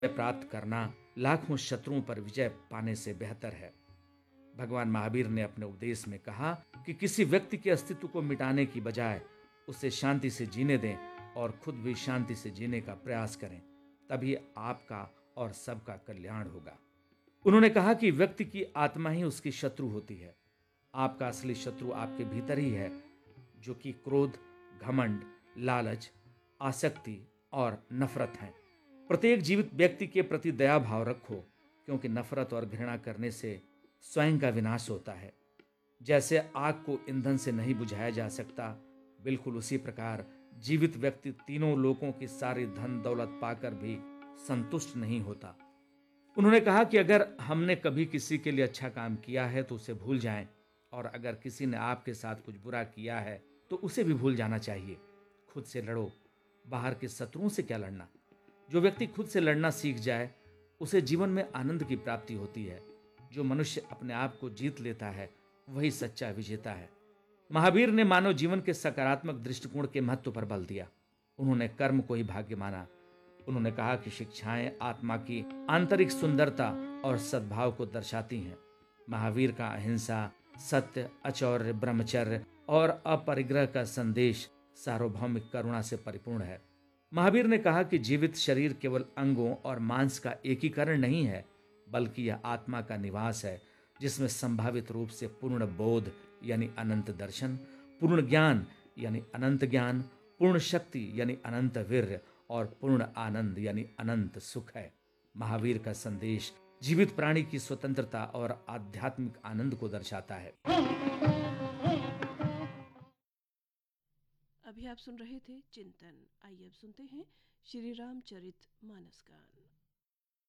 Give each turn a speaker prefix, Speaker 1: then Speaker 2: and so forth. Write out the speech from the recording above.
Speaker 1: प्राप्त करना लाखों शत्रुओं पर विजय पाने से बेहतर है। भगवान महावीर ने अपने उपदेश में कहा कि किसी व्यक्ति के अस्तित्व को मिटाने की बजाय उसे शांति से जीने दें और खुद भी शांति से जीने का प्रयास करें, तभी आपका और सबका कल्याण होगा। उन्होंने कहा कि व्यक्ति की आत्मा ही उसकी शत्रु होती है। आपका असली शत्रु आपके भीतर ही है, जो कि क्रोध, घमंड, लालच, आसक्ति और नफरत है। प्रत्येक जीवित व्यक्ति के प्रति दया भाव रखो, क्योंकि नफरत और घृणा करने से स्वयं का विनाश होता है। जैसे आग को ईंधन से नहीं बुझाया जा सकता, बिल्कुल उसी प्रकार जीवित व्यक्ति तीनों लोकों की सारी धन दौलत पाकर भी संतुष्ट नहीं होता। उन्होंने कहा कि अगर हमने कभी किसी के लिए अच्छा काम किया है तो उसे भूल जाएं, और अगर किसी ने आपके साथ कुछ बुरा किया है तो उसे भी भूल जाना चाहिए। खुद से लड़ो, बाहर के शत्रुओं से क्या लड़ना। जो व्यक्ति खुद से लड़ना सीख जाए, उसे जीवन में आनंद की प्राप्ति होती है। जो मनुष्य अपने आप को जीत लेता है, वही सच्चा विजेता है। महावीर ने मानव जीवन के सकारात्मक दृष्टिकोण के महत्व पर बल दिया। उन्होंने कर्म को ही भाग्य माना। उन्होंने कहा कि शिक्षाएं आत्मा की आंतरिक सुंदरता और सद्भाव को दर्शाती हैं। महावीर का अहिंसा, सत्य, अचौर्य, ब्रह्मचर्य और अपरिग्रह का संदेश सार्वभौमिक करुणा से परिपूर्ण है। महावीर ने कहा कि जीवित शरीर केवल अंगों और मांस का एकीकरण नहीं है, बल्कि यह आत्मा का निवास है, जिसमें संभावित रूप से पूर्ण बोध यानी अनंत दर्शन, पूर्ण ज्ञान यानी अनंत ज्ञान, पूर्ण शक्ति यानी अनंत वीर्य और पूर्ण आनंद यानी अनंत सुख है। महावीर का संदेश जीवित प्राणी की स्वतंत्रता और आध्यात्मिक आनंद को दर्शाता है।
Speaker 2: अभी आप सुन रहे थे चिंतन। आइए अब सुनते हैं श्री रामचरित मानस गान।